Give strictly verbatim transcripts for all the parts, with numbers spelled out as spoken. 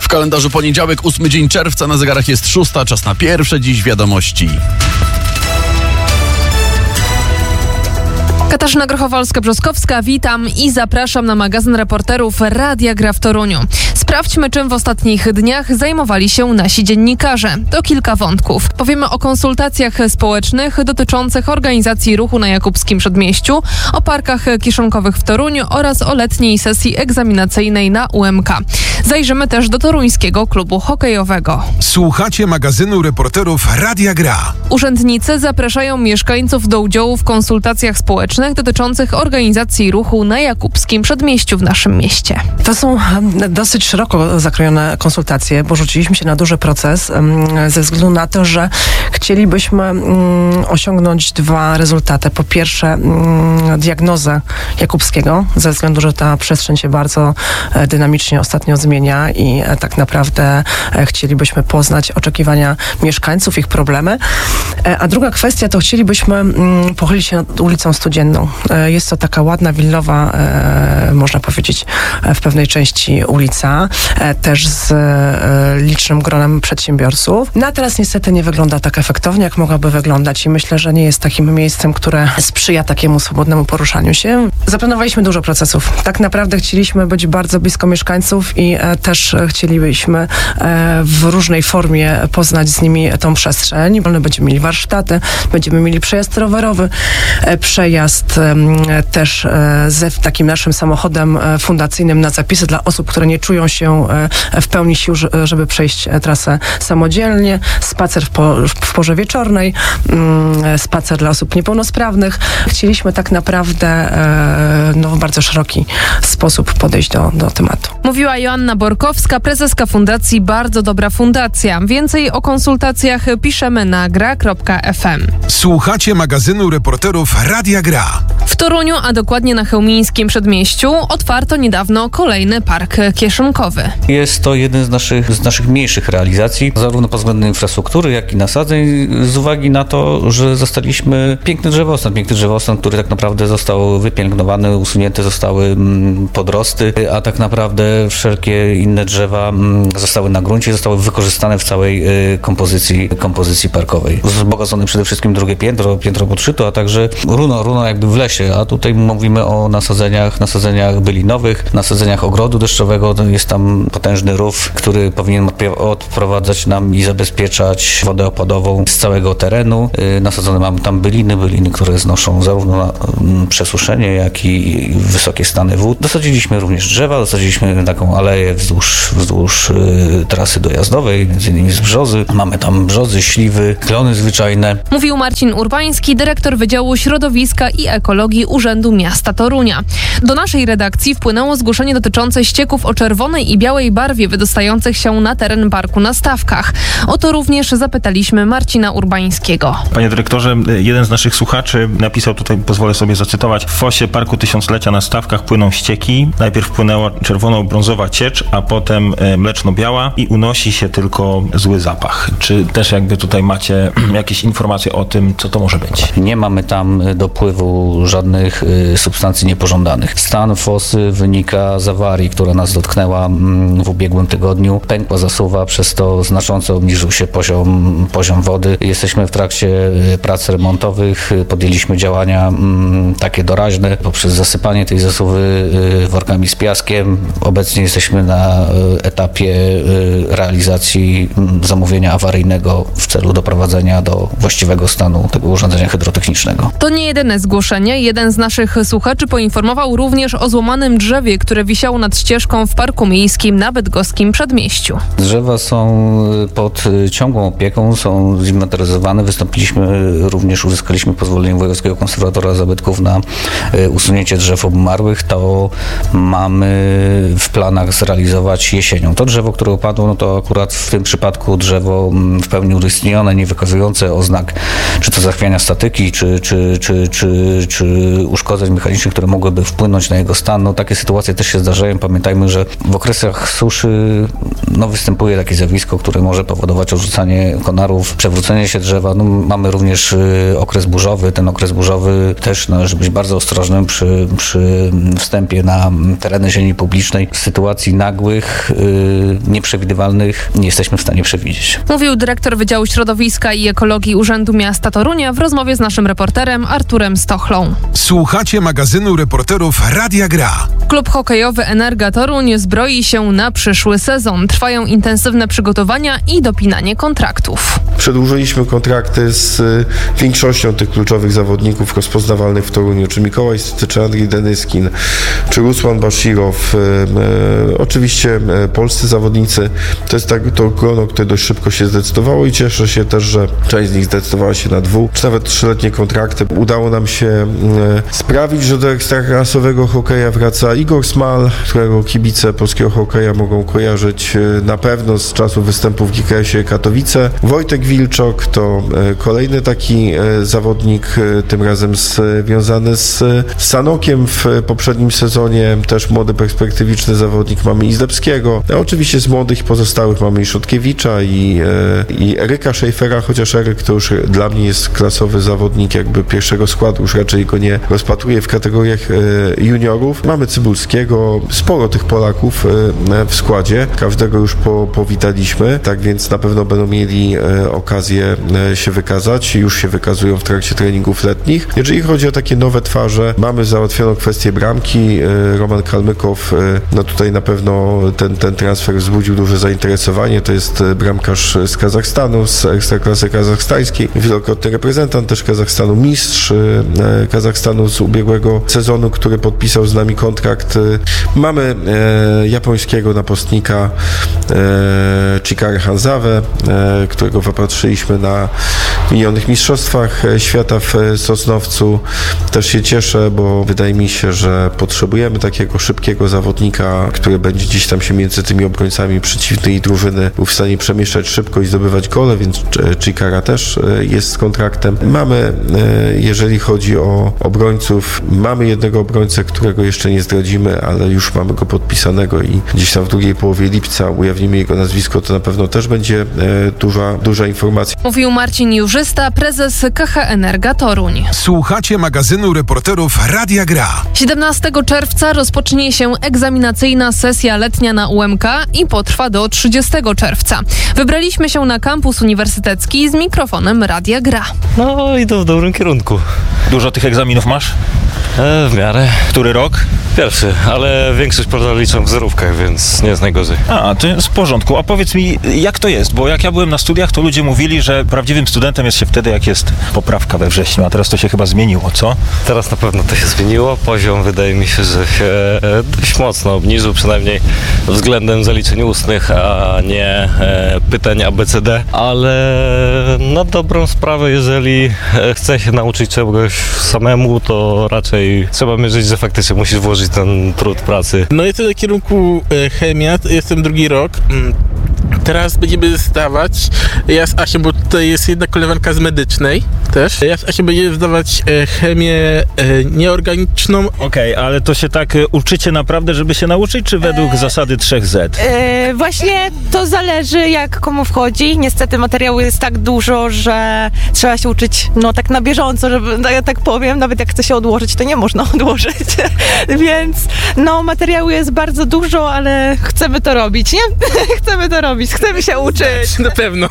kalendarzu poniedziałek, ósmy dzień czerwca, na zegarach jest szósta, czas na pierwsze dziś wiadomości. Katarzyna Grochowalska-Brzostkowska, witam i zapraszam na magazyn reporterów Radia Gra w Toruniu. Sprawdźmy, czym w ostatnich dniach zajmowali się nasi dziennikarze. To kilka wątków. Powiemy o konsultacjach społecznych dotyczących organizacji ruchu na Jakubskim Przedmieściu, o parkach kieszonkowych w Toruniu oraz o letniej sesji egzaminacyjnej na U M K. Zajrzymy też do toruńskiego klubu hokejowego. Słuchacie magazynu reporterów Radia Gra. Urzędnicy zapraszają mieszkańców do udziału w konsultacjach społecznych dotyczących organizacji ruchu na Jakubskim Przedmieściu w naszym mieście. To są dosyć szeroko zakrojone konsultacje, bo rzuciliśmy się na duży proces ze względu na to, że chcielibyśmy osiągnąć dwa rezultaty. Po pierwsze diagnozę Jakubskiego, ze względu, że ta przestrzeń się bardzo dynamicznie ostatnio zmienia i tak naprawdę chcielibyśmy poznać oczekiwania mieszkańców, ich problemy. A druga kwestia to chcielibyśmy pochylić się nad ulicą Studzienną. Jest to taka ładna, willowa, można powiedzieć, w pewnej części ulica, też z licznym gronem przedsiębiorców. No a teraz niestety nie wygląda tak efektownie, jak mogłaby wyglądać i myślę, że nie jest takim miejscem, które sprzyja takiemu swobodnemu poruszaniu się. Zaplanowaliśmy dużo procesów. Tak naprawdę chcieliśmy być bardzo blisko mieszkańców i też chcielibyśmy w różnej formie poznać z nimi tą przestrzeń. Będziemy mieli warsztaty, będziemy mieli przejazd rowerowy, przejazd też ze takim naszym samochodem fundacyjnym na zapisy dla osób, które nie czują się w pełni sił, żeby przejść trasę samodzielnie, spacer w, po, w porze wieczornej, spacer dla osób niepełnosprawnych. Chcieliśmy tak naprawdę no, w bardzo szeroki sposób podejść do, do tematu. Mówiła Joanna Borkowska, prezeska Fundacji Bardzo Dobra Fundacja. Więcej o konsultacjach piszemy na gra kropka f m. Słuchacie magazynu reporterów Radia Gra. W Toruniu, a dokładnie na Chełmińskim Przedmieściu, otwarto niedawno kolejny park kieszonkowy. Jest to jeden z naszych, z naszych mniejszych realizacji, zarówno pod względem infrastruktury, jak i nasadzeń, z uwagi na to, że zostaliśmy piękny drzewostan, piękny drzewostan, który tak naprawdę został wypielęgnowany, usunięte zostały mm, podrosty, a tak naprawdę wszelkie inne drzewa mm, zostały na gruncie, zostały wykorzystane w całej y, kompozycji, kompozycji parkowej. Wzbogacone przede wszystkim drugie piętro, piętro podszyto, a także runo, runo jakby w lesie, a tutaj mówimy o nasadzeniach, nasadzeniach bylinowych, nasadzeniach ogrodu deszczowego. Jest tam potężny rów, który powinien odprowadzać nam i zabezpieczać wodę opadową z całego terenu. Nasadzone mamy tam byliny, byliny, które znoszą zarówno na przesuszenie, jak i wysokie stany wód. Dosadziliśmy również drzewa, dosadziliśmy taką aleję wzdłuż, wzdłuż trasy dojazdowej, między innymi z brzozy. Mamy tam brzozy, śliwy, klony zwyczajne. Mówił Marcin Urbański, dyrektor Wydziału Środowiska i Ekologii Urzędu Miasta Torunia. Do naszej redakcji wpłynęło zgłoszenie dotyczące ścieków o czerwonej i białej barwie wydostających się na teren parku na Stawkach. O to również zapytaliśmy Marcina Urbańskiego. Panie dyrektorze, jeden z naszych słuchaczy napisał, tutaj pozwolę sobie zacytować: w fosie Parku Tysiąclecia na Stawkach płyną ścieki. Najpierw płynęła czerwono-brązowa ciecz, a potem mleczno-biała i unosi się tylko zły zapach. Czy też jakby tutaj macie jakieś informacje o tym, co to może być? Nie mamy tam dopływu żadnych y, substancji niepożądanych. Stan fosy wynika z awarii, która nas dotknęła mm, w ubiegłym tygodniu. Pękła zasuwa, przez to znacząco obniżył się poziom, poziom wody. Jesteśmy w trakcie y, prac remontowych. Podjęliśmy działania mm, takie doraźne poprzez zasypanie tej zasuwy y, workami z piaskiem. Obecnie jesteśmy na y, etapie y, realizacji y, zamówienia awaryjnego w celu doprowadzenia do właściwego stanu tego urządzenia hydrotechnicznego. To nie jedyne zgłoszenie. Jeden z naszych słuchaczy poinformował również o złamanym drzewie, które wisiało nad ścieżką w Parku Miejskim na Bydgoskim Przedmieściu. Drzewa są pod ciągłą opieką, są zinwentaryzowane. Wystąpiliśmy, również uzyskaliśmy pozwolenie Wojewódzkiego Konserwatora Zabytków na usunięcie drzew obumarłych. To mamy w planach zrealizować jesienią. To drzewo, które upadło, no to akurat w tym przypadku drzewo w pełni urystnione, nie wykazujące oznak czy to zachwiania statyki, czy, czy, czy, czy, czy uszkodzeń mechanicznych, które mogłyby wpłynąć na jego stan. No, takie sytuacje też się zdarzają. Pamiętajmy, że w okresach suszy no, występuje takie zjawisko, które może powodować odrzucanie konarów, przewrócenie się drzewa. No, mamy również y, okres burzowy. Ten okres burzowy też należy być bardzo ostrożnym przy, przy wstępie na tereny ziemi publicznej. sytuacji nagłych, yy, nieprzewidywalnych nie jesteśmy w stanie przewidzieć. Mówił dyrektor Wydziału Środowiska i Ekologii Urzędu Miasta Torunia w rozmowie z naszym reporterem Arturem Stochlą. Słuchacie magazynu reporterów Radia Gra. Klub hokejowy Energa Toruń zbroi się na przyszły sezon. Trwają intensywne przygotowania i dopinanie kontraktów. Przedłużyliśmy kontrakty z większością tych kluczowych zawodników rozpoznawalnych w Toruniu, czy Mikołaj Syty, czy Andrzej Denyskin, czy Rusłan Baszirow, e, oczywiście e, polscy zawodnicy. To jest tak, to grono, które dość szybko się zdecydowało i cieszę się też, że część z nich zdecydowała się na dwu, czy nawet trzyletnie kontrakty. Udało nam się e, sprawić, że do ekstraklasowego hokeja wraca Igor Smal, którego kibice polskiego hokeja mogą kojarzyć e, na pewno z czasu występu w G K S-ie Katowice. Wojtek Wilczok to e, kolejny taki e, zawodnik, e, tym razem związany z, z Sanokiem w poprzednim sezonie, też młody, perspektywiczny zawodnik. Mamy Izdebskiego, a oczywiście z młodych pozostałych mamy i Szotkiewicza i, e, i Eryka Szejfera, chociaż Eryk to już dla mnie jest klasowy zawodnik jakby pierwszego składu, już raczej go nie rozpatruję w kategoriach e, juniorów. Mamy Cybulskiego, sporo tych Polaków e, w składzie, każdego już po, powitaliśmy, tak więc na pewno będą mieli e, okazję e, się wykazać, już się wykazują w trakcie treningów letnich. Jeżeli chodzi o takie nowe twarze, mamy załatwioną kwestię bramki. E, Roman Kalmykow, e, no tutaj na pewno ten, ten transfer wzbudził duże zainteresowanie. To jest bramkarz z Kazachstanu, z ekstraklasy kazachstańskiej, wielokrotny reprezentant też Kazachstanu, mistrz e, Kazachstanu z ubiegłego sezonu, który podpisał z nami kontrakt. Mamy e, japońskiego napastnika e, Chikary Hanzawę, e, którego wypatrzyliśmy na minionych mistrzostwach świata w Sosnowcu. Też się cieszę, bo wydaje mi się, że potrzebujemy takiego szybkiego zawodnika, który będzie gdzieś tam się między tymi obrońcami przeciwnej drużyny był w stanie przemieszczać szybko i zdobywać gole, więc Chikara też jest z kontraktem. Mamy, jeżeli chodzi o obrońców, mamy jednego obrońcę, którego jeszcze nie zdradzimy, ale już mamy go podpisanego i gdzieś tam w drugiej połowie lipca ujawnimy jego nazwisko, to na pewno też będzie duża, duża informacja. Mówił Marcin Jurzysta, prezes K H Energa Toruń. Słuchacie magazynu reporterów Radia Gra. siedemnastego czerwca rozpocznie się egzaminacyjna sesja letnia na U M K i potrwa do trzydziestego czerwca. Wybraliśmy się na kampus uniwersytecki z mikrofonem Radia Gra. No, idą w dobrym kierunku. Dużo tych egzaminów masz? E, w miarę. Który rok? Pierwszy, ale większość portal liczą w zerówkach, więc nie jest najgorzej. A, to jest w porządku. A powiedz mi, jak to jest? Bo jak ja byłem na studiach, to ludzie mówili, że prawdziwym studentem jest się wtedy, jak jest poprawka we wrześniu, a teraz to się chyba zmieniło, co? Teraz na pewno to się zmieniło. Poziom wydaje mi się, że się dość mocno obniżył, przynajmniej względem zaliczeń ustnych, a nie e, pytań A B C D. Ale na dobrą sprawę, jeżeli chce się nauczyć czegoś samemu, to raczej trzeba mierzyć, że faktycznie musisz włożyć ten trud pracy. No jestem na kierunku e, chemia, jestem drugi rok. Teraz będziemy zdawać, ja z Asią, bo tutaj jest jedna koleżanka z medycznej też. Ja z Asią będziemy zdawać e, chemię e, nieorganiczną. Okej, okay, ale to się tak e, uczycie naprawdę, żeby się nauczyć, czy według e, zasady trzech Z? E, właśnie to zależy, jak komu wchodzi. Niestety materiału jest tak dużo, że trzeba się uczyć no tak na bieżąco, żeby ja tak powiem, nawet jak chce się odłożyć, to nie można odłożyć. Więc no materiału jest bardzo dużo, ale chcemy to robić, nie? chcemy to robić, chcemy się uczyć. Na pewno.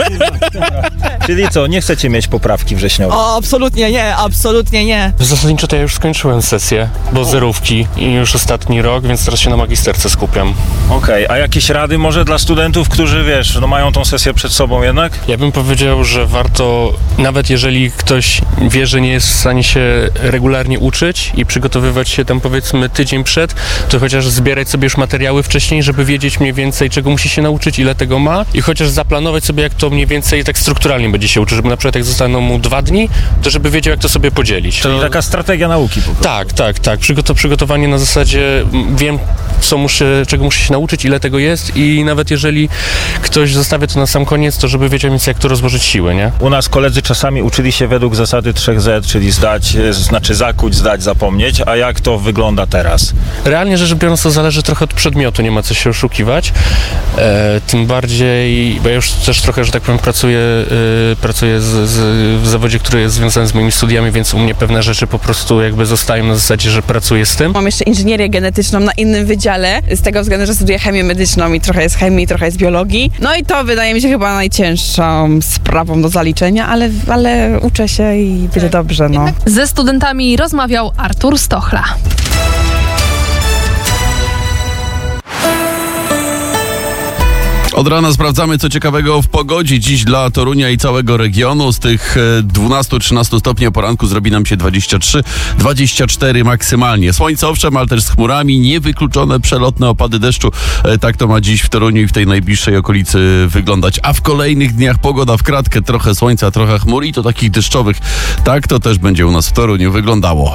Czyli co, nie chcecie mieć poprawki wrześniowej? O, absolutnie nie, absolutnie nie. Zasadniczo to ja już skończyłem sesję, bo zerówki i już ostatni rok, więc teraz się na magisterce skupiam. Okej, okay, a jakieś rady może dla studentów, którzy wiesz, no mają tą sesję przed sobą jednak? Ja bym powiedział, że warto, nawet jeżeli ktoś wie, że nie jest w stanie się regularnie uczyć i przygotowywać się tam powiedzmy tydzień przed, to chociaż zbierać sobie już materiały wcześniej, żeby wiedzieć mniej więcej, czego musi się nauczyć, ile tego ma i chociaż zaplanować sobie, jak to mniej więcej tak strukturalnie będzie się uczyć, żeby na przykład jak zostaną mu dwa dni, to żeby wiedział, jak to sobie podzielić. Czyli to... taka strategia nauki po prostu. Tak, tak, tak. Przygotow- przygotowanie na zasadzie wiem, co muszę, czego muszę się nauczyć, ile tego jest i nawet jeżeli ktoś zostawia to na sam koniec, to żeby wiedział więc jak to rozłożyć siły, nie? U nas koledzy czasami uczyli się według zasady trzech Z, czyli zdać, znaczy zakuć, zdać, zapomnieć, a jak to wygląda teraz? Realnie rzecz biorąc, to zależy trochę od przedmiotu, nie ma co się oszukiwać. E, tym bardziej, bo ja już też trochę, że tak powiem, pracuję, e, pracuję z, z, w zawodzie, który jest związany z moimi studiami, więc u mnie pewne rzeczy po prostu jakby zostają na zasadzie, że pracuję z tym. Mam jeszcze inżynierię genetyczną na innym wydziale, wydziale, z tego względu, że studiuję chemię medyczną i trochę jest chemii, trochę jest biologii. No i to wydaje mi się chyba najcięższą sprawą do zaliczenia, ale, ale uczę się i będzie dobrze, no. Ze studentami rozmawiał Artur Stochla. Od rana sprawdzamy, co ciekawego w pogodzie dziś dla Torunia i całego regionu. Z tych dwunastu trzynastu stopni o poranku zrobi nam się dwadzieścia trzy dwadzieścia cztery maksymalnie. Słońce owszem, ale też z chmurami, niewykluczone przelotne opady deszczu. Tak to ma dziś w Toruniu i w tej najbliższej okolicy wyglądać. A w kolejnych dniach pogoda w kratkę, trochę słońca, trochę chmur i to takich deszczowych. Tak to też będzie u nas w Toruniu wyglądało.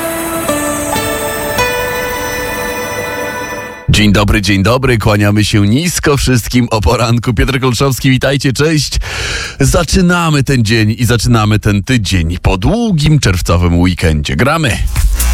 Dzień dobry, dzień dobry, kłaniamy się nisko wszystkim o poranku. Piotr Kolszowski, witajcie, cześć. Zaczynamy ten dzień i zaczynamy ten tydzień po długim czerwcowym weekendzie. Gramy!